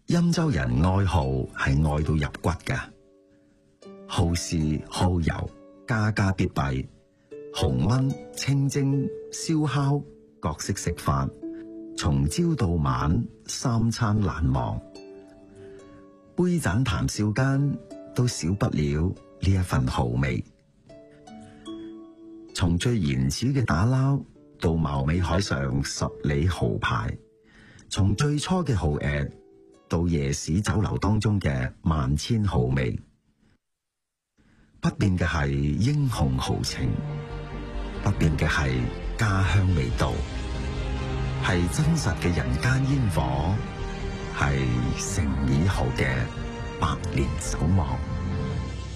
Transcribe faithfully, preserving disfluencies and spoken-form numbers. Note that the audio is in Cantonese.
欽州人愛蠔係愛到入骨㗎，蠔豉、蠔油家家必備，紅炆、清蒸、燒烤各式食法，從朝到晚三餐難忘。杯盞談笑間都少不了呢一份蠔味。從最原始嘅打撈到貌美海上十里蠔排，從最初嘅蠔鵲到夜市酒樓當中嘅萬千蠔味，不變嘅係英雄豪情，不變嘅係家鄉味道，係真實嘅人間煙火，係誠意號嘅百年守望。